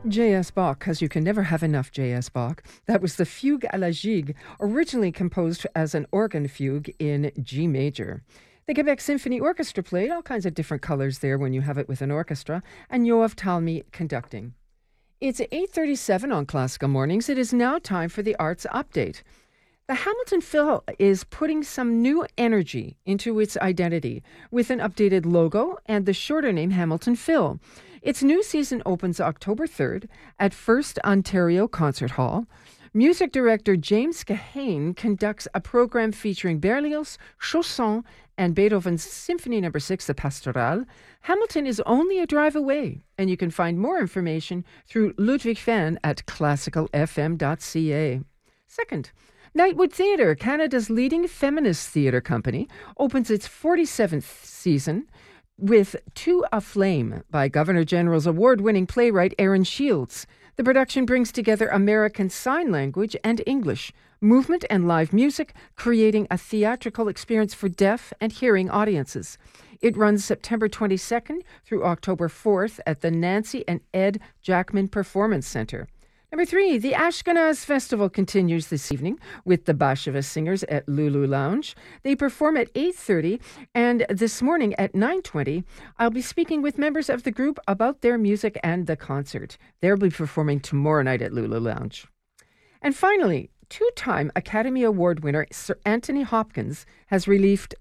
J.S. Bach, because you can never have enough J.S. Bach. That was the Fugue à la Gigue, originally composed as an organ fugue in G major. The Quebec Symphony Orchestra played all kinds of different colors there when you have it with an orchestra, and Yoav Talmy conducting. It's 8:37 on Classical Mornings. It is now time for the Arts Update. The Hamilton Phil is putting some new energy into its identity with an updated logo and the shorter name Hamilton Phil. Its new season opens October 3rd at First Ontario Concert Hall. Music director James Kahane conducts a program featuring Berlioz, Chausson, and Beethoven's Symphony No. 6, the Pastoral. Hamilton is only a drive away, and you can find more information through Ludwig Fan at classicalfm.ca. Second, Nightwood Theatre, Canada's leading feminist theatre company, opens its 47th season with Two Aflame by Governor General's award-winning playwright Aaron Shields. The production brings together American Sign Language and English, movement and live music, creating a theatrical experience for deaf and hearing audiences. It runs September 22nd through October 4th at the Nancy and Ed Jackman Performance Center. Number 3, the Ashkenaz Festival continues this evening with the Basheva Singers at Lulu Lounge. They perform at 8:30, and this morning at 9:20, I'll be speaking with members of the group about their music and the concert. They'll be performing tomorrow night at Lulu Lounge. And finally, two-time Academy Award winner Sir Anthony Hopkins has released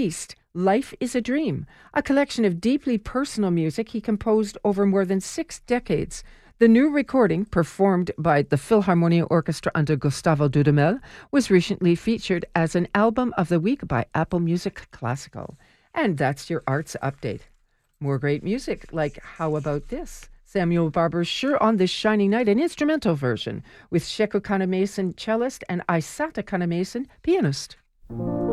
Life is a Dream, a collection of deeply personal music he composed over more than 6 decades. The new recording, performed by the Philharmonia Orchestra under Gustavo Dudamel, was recently featured as an Album of the Week by Apple Music Classical. And that's your arts update. More great music, like How About This? Samuel Barber's Sure on This Shining Night, an instrumental version, with Sheko Kanemason, cellist, and Aisata Kanemason, pianist.